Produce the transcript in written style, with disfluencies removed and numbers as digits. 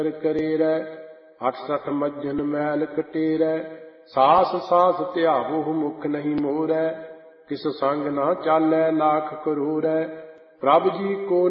ਕਰੀਰੈ। 68 ਮੱਝਨ ਮੈਲ ਕਟੀਰੈ। ਸਾਸ ਸਾਸ ਧਿਆਵੋ ਮੁਖ ਨਹੀਂ ਮੋਰੈ। ਕਿਸ ਸੰਗ ਨਾ ਚਾਲੈ ਲਾਖ ਕਰੂਰੈ। ਪ੍ਰਭ ਜੀ ਕੋ